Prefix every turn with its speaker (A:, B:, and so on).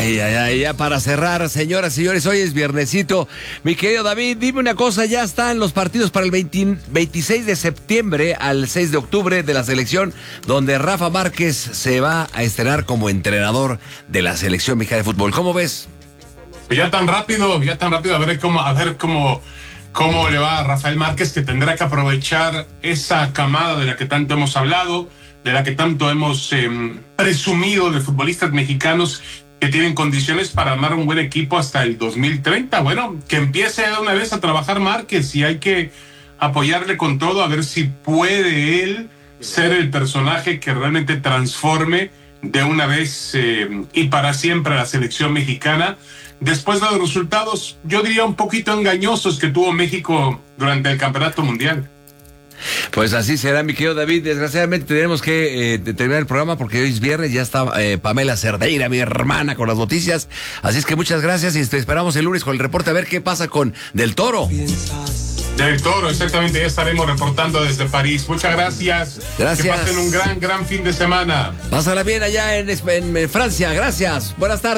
A: Ay, ay, ay, ya para cerrar, señoras y señores, hoy es viernesito. Mi querido David, dime una cosa, ya están los partidos para el 26 de septiembre al 6 de octubre de la selección, donde Rafa Márquez se va a estrenar como entrenador de la selección mexicana de fútbol. ¿Cómo ves?
B: Ya tan rápido, a ver cómo le va a Rafael Márquez, que tendrá que aprovechar esa camada de la que tanto hemos hablado, de la que tanto hemos presumido de futbolistas mexicanos que tienen condiciones para armar un buen equipo hasta el 2030. Bueno, que empiece de una vez a trabajar Márquez y hay que apoyarle con todo a ver si puede él ser el personaje que realmente transforme de una vez y para siempre a la selección mexicana. Después de los resultados, yo diría un poquito engañosos que tuvo México durante el Campeonato Mundial.
A: Pues así será, mi querido David. Desgraciadamente tenemos que terminar el programa porque hoy es viernes. Ya está Pamela Cerdeira, mi hermana, con las noticias. Así es que muchas gracias y te esperamos el lunes con el reporte a ver qué pasa con Del Toro.
B: Del Toro, exactamente, ya estaremos reportando desde París. Muchas gracias.
A: Gracias.
B: Que pasen un gran fin de semana.
A: Pásala bien allá en Francia. Gracias. Buenas tardes.